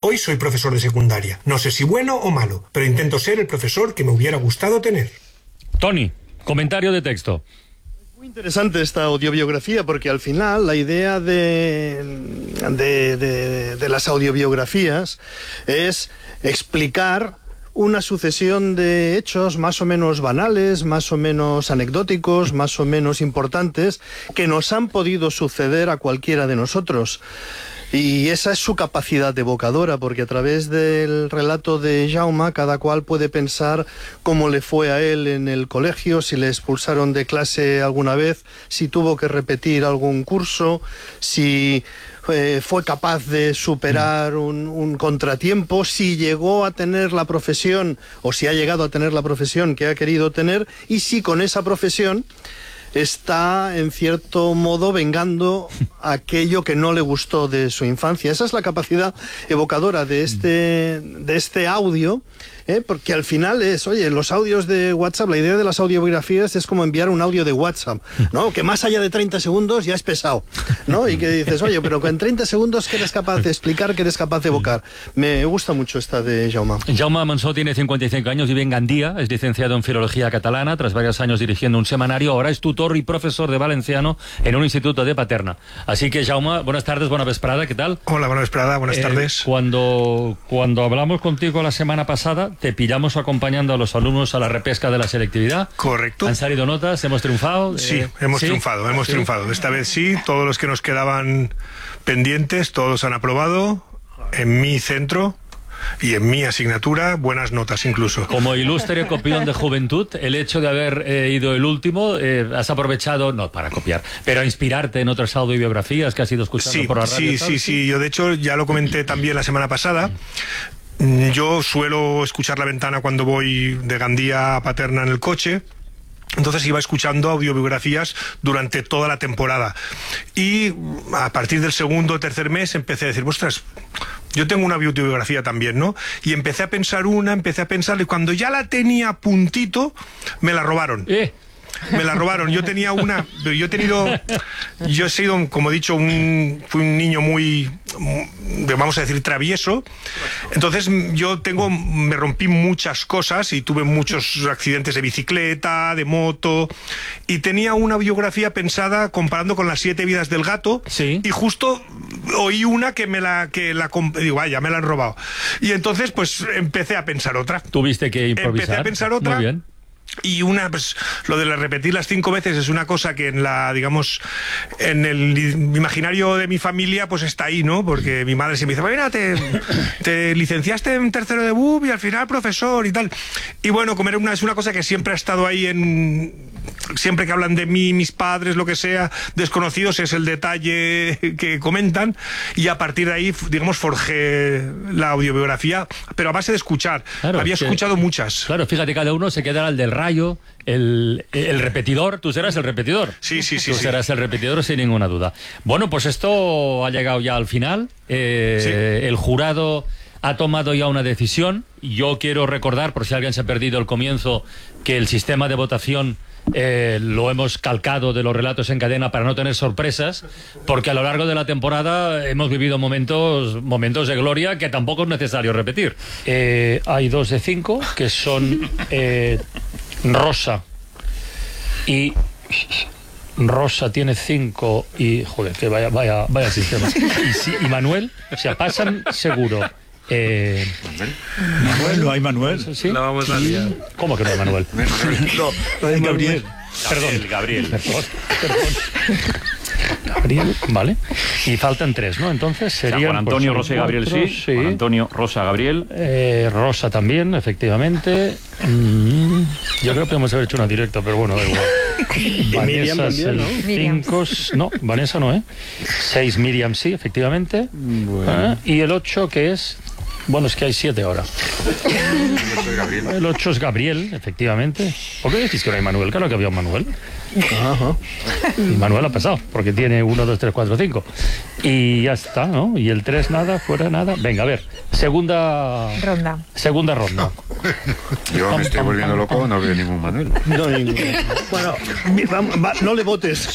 Hoy soy profesor de secundaria. No sé si bueno o malo, pero intento ser el profesor que me hubiera gustado tener. Tony, comentario de texto. Muy interesante esta audiobiografía porque al final la idea de las audiobiografías es explicar una sucesión de hechos más o menos banales, más o menos anecdóticos, más o menos importantes que nos han podido suceder a cualquiera de nosotros. Y esa es su capacidad evocadora, porque a través del relato de Jaume cada cual puede pensar cómo le fue a él en el colegio, si le expulsaron de clase alguna vez, si tuvo que repetir algún curso, si fue capaz de superar un contratiempo, si llegó a tener la profesión o si ha llegado a tener la profesión que ha querido tener y si con esa profesión está en cierto modo vengando aquello que no le gustó de su infancia. Esa es la capacidad evocadora de este audio, porque al final es, oye, los audios de WhatsApp, la idea de las audiobiografías es como enviar un audio de WhatsApp, ¿no? Que más allá de 30 segundos ya es pesado, ¿no? Y que dices, oye, pero en 30 segundos ¿qué eres capaz de explicar, qué eres capaz de evocar? Me gusta mucho esta de Jaume. Jaume Mansó tiene 55 años, vive en Gandía, es licenciado en Filología Catalana, tras varios años dirigiendo un semanario, ahora es tutor y profesor de valenciano en un instituto de Paterna. Así que, Jaume, buenas tardes, buena vesprada, ¿qué tal? Hola, buena vesprada, buenas tardes. Cuando hablamos contigo la semana pasada, te pillamos acompañando a los alumnos a la repesca de la selectividad. Correcto. ¿Han salido notas? ¿Hemos triunfado? Sí, hemos triunfado. Esta vez sí, todos los que nos quedaban pendientes, todos han aprobado. En mi centro y en mi asignatura, buenas notas incluso. Como ilustre copión de juventud, el hecho de haber ido el último, has aprovechado, no para copiar, pero a inspirarte en otras audiobiografías que has ido escuchando por la radio. Sí. Yo de hecho ya lo comenté también la semana pasada. Yo suelo escuchar La Ventana cuando voy de Gandía a Paterna en el coche. Entonces iba escuchando audiobiografías durante toda la temporada. Y a partir del segundo o tercer mes empecé a decir, ostras, yo tengo una audiobiografía también, ¿no? Y empecé a pensar y cuando ya la tenía a puntito, me la robaron. Me la robaron. Yo he sido, como he dicho, fui un niño muy, vamos a decir, travieso. Entonces me rompí muchas cosas y tuve muchos accidentes de bicicleta, de moto, y tenía una biografía pensada comparando con Las 7 vidas del gato. Sí. Y justo oí una que digo, vaya, me la han robado. Y entonces pues empecé a pensar otra. Tuviste que improvisar. Empecé a pensar otra. Muy bien. Y pues lo de repetirlas 5 veces es una cosa que en el imaginario de mi familia pues está ahí, ¿no? Porque mi madre siempre dice, mira, te licenciaste en tercero de BUP y al final profesor y tal. Y bueno, es una cosa que siempre ha estado ahí siempre que hablan de mí, mis padres, lo que sea, desconocidos, es el detalle que comentan, y a partir de ahí, digamos, forjé la audiobiografía, pero a base de escuchar. Claro, había escuchado muchas. Claro, fíjate, cada uno se queda al del rayo, el repetidor. Tú serás el repetidor. Sí. Tú serás el repetidor sin ninguna duda. Bueno, pues esto ha llegado ya al final. El jurado ha tomado ya una decisión. Yo quiero recordar, por si alguien se ha perdido el comienzo, que el sistema de votación lo hemos calcado de los relatos en cadena para no tener sorpresas, porque a lo largo de la temporada hemos vivido momentos de gloria que tampoco es necesario repetir. Hay 2 de 5 que son Rosa, y Rosa tiene 5 y joder, que vaya sistema. Y Manuel, o sea, pasan seguro. Manuel, ¿no hay Manuel? ¿Sí? La vamos a liar. ¿Cómo que no hay Manuel? No hay Gabriel. Gabriel. Perdón. Gabriel, vale. Y faltan 3, ¿no? Entonces serían... Juan Antonio, Rosa y Gabriel, sí. Juan Antonio, Rosa, Gabriel. Rosa también, efectivamente. Yo creo que podemos haber hecho una directa, pero bueno, da igual. Vanessa es el 5... No, Vanessa no, 6 Miriam, sí, efectivamente. Bueno. Y el 8, que es... Bueno, es que hay 7 ahora. El 8 es Gabriel, efectivamente. ¿Por qué decís que no hay Manuel? Claro que había un Manuel. Ajá. Y Manuel ha pasado, porque tiene 1, 2, 3, 4, 5. Y ya está, ¿no? Y el 3 nada, fuera nada. Venga, a ver, segunda ronda. Yo me estoy volviendo loco, no veo ningún Manuel. No, bueno, no le votes.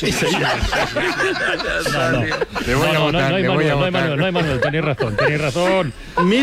No hay Manuel, tenéis razón.